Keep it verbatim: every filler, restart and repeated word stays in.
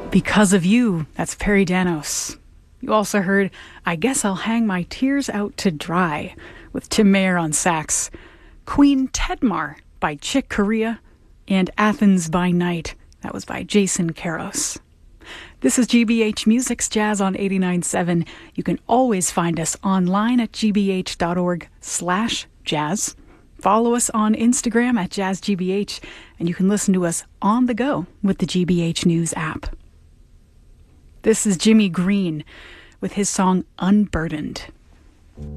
Because of You, that's Perry Danos. You also heard I Guess I'll Hang My Tears Out to Dry with Tim Mayer on sax, Queen Tedmar by Chick Corea, and Athens by Night, that was by Jason Karos. This is G B H Music's Jazz on eighty-nine point seven. You can always find us online at gbh.org slash jazz. Follow us on Instagram at jazzgbh, and you can listen to us on the go with the G B H News app. This is Jimmy Green with his song Unburdened.